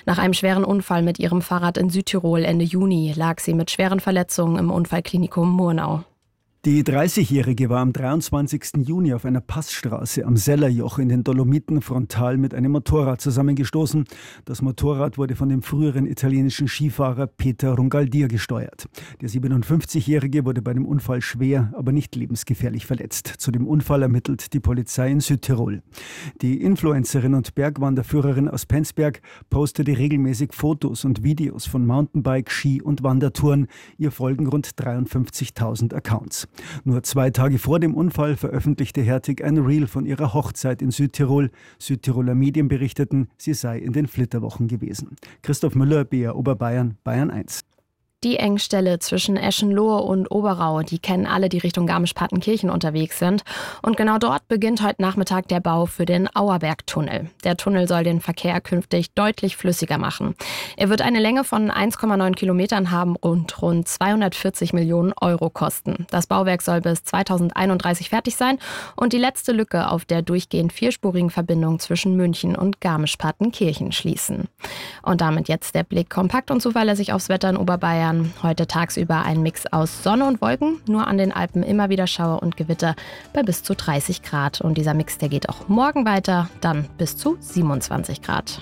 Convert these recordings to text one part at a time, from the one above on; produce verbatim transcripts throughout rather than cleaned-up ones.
Nach einem schweren Unfall mit ihrem Fahrrad in Südtirol Ende Juni lag sie mit schweren Verletzungen im Unfallklinikum Murnau. Die dreißigjährige war am dreiundzwanzigsten Juni auf einer Passstraße am Sellerjoch in den Dolomiten frontal mit einem Motorrad zusammengestoßen. Das Motorrad wurde von dem früheren italienischen Skifahrer Peter Rungaldir gesteuert. Der siebenundfünfzigjährige wurde bei dem Unfall schwer, aber nicht lebensgefährlich verletzt. Zu dem Unfall ermittelt die Polizei in Südtirol. Die Influencerin und Bergwanderführerin aus Penzberg postete regelmäßig Fotos und Videos von Mountainbike-, Ski- und Wandertouren. Ihr folgen rund dreiundfünfzigtausend Accounts. Nur zwei Tage vor dem Unfall veröffentlichte Hertig ein Reel von ihrer Hochzeit in Südtirol. Südtiroler Medien berichteten, sie sei in den Flitterwochen gewesen. Christoph Müller, B R Oberbayern, Bayern eins. Die Engstelle zwischen Eschenlohe und Oberau, die kennen alle, die Richtung Garmisch-Partenkirchen unterwegs sind. Und genau dort beginnt heute Nachmittag der Bau für den Auerbergtunnel. Der Tunnel soll den Verkehr künftig deutlich flüssiger machen. Er wird eine Länge von eins Komma neun Kilometern haben und rund zweihundertvierzig Millionen Euro kosten. Das Bauwerk soll bis zweitausendeinunddreißig fertig sein und die letzte Lücke auf der durchgehend vierspurigen Verbindung zwischen München und Garmisch-Partenkirchen schließen. Und damit jetzt der Blick kompakt und zuverlässig aufs Wetter in Oberbayern. Heute tagsüber ein Mix aus Sonne und Wolken, nur an den Alpen immer wieder Schauer und Gewitter bei bis zu dreißig Grad. Und dieser Mix, der geht auch morgen weiter, dann bis zu siebenundzwanzig Grad.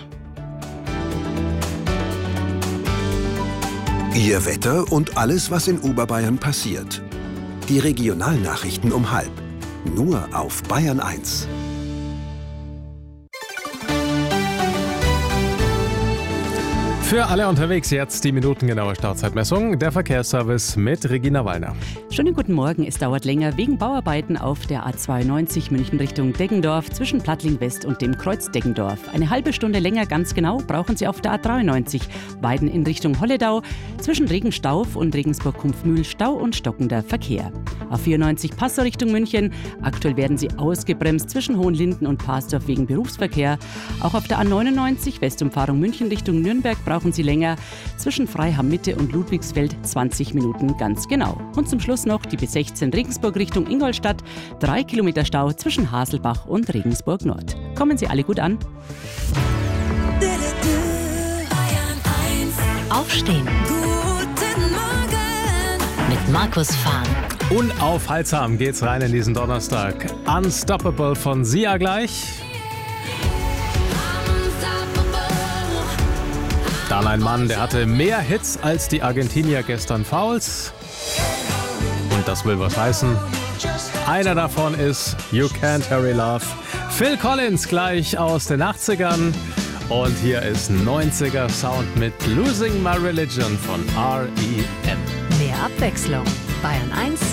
Ihr Wetter und alles, was in Oberbayern passiert. Die Regionalnachrichten um halb. Nur auf Bayern eins. Für alle unterwegs jetzt die minutengenaue Startzeitmessung. Der Verkehrsservice mit Regina Wallner. Schönen guten Morgen. Es dauert länger wegen Bauarbeiten auf der A zweiundneunzig München Richtung Deggendorf zwischen Plattling West und dem Kreuz Deggendorf. Eine halbe Stunde länger ganz genau brauchen Sie auf der A dreiundneunzig Weiden in Richtung Holledau zwischen Regenstauf und Regensburg-Kumpfmühl Stau und stockender Verkehr. A vierundneunzig Passau Richtung München. Aktuell werden Sie ausgebremst zwischen Hohenlinden und Parsdorf wegen Berufsverkehr. Auch auf der A neunundneunzig Westumfahrung München Richtung Nürnberg brauchen Sie länger. Zwischen Freiham Mitte und Ludwigsfeld zwanzig Minuten ganz genau. Und zum Schluss noch die B sechzehn Regensburg Richtung Ingolstadt. Drei Kilometer Stau zwischen Haselbach und Regensburg Nord. Kommen Sie alle gut an. Aufstehen. Guten Morgen. Mit Markus Fahn. Unaufhaltsam geht's rein in diesen Donnerstag. Unstoppable von Sia gleich. Dann ein Mann, der hatte mehr Hits als die Argentinier gestern Fouls. Und das will was heißen. Einer davon ist You Can't Hurry Love. Phil Collins gleich aus den achtzigern. Und hier ist neunziger Sound mit Losing My Religion von R E M. Mehr Abwechslung. Bayern eins